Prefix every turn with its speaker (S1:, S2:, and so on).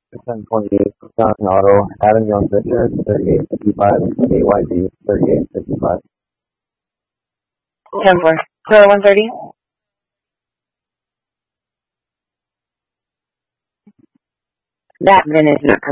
S1: 1028, Wisconsin Auto, Adam Young Victor, 3855, AYD, 3855.
S2: 10-4. Clear 130. That then is not